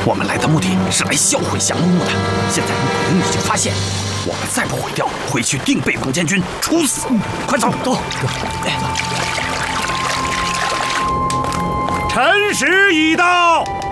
我们来的目的是来销毁降龙木的，现在鬼灵已经发现，我们再不毁掉，回去定被王监军处死。快走，走！ 辰时已到，